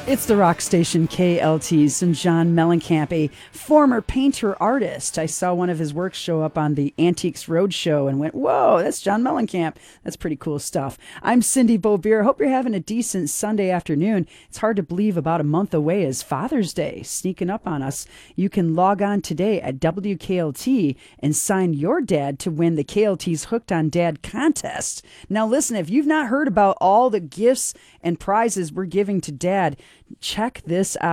It's the rock station KLT's and John Mellencamp, a former painter artist. I saw one of his works show up on the Antiques Roadshow and went, whoa, that's John Mellencamp. That's pretty cool stuff. I'm Cindy Beaubier. Hope you're having a decent Sunday afternoon. It's hard to believe about a month away is Father's Day sneaking up on us. You can log on today at WKLT and sign your dad to win the KLT's Hooked on Dad contest. Now listen, if you've not heard about all the gifts and prizes we're giving to Dad, check this out.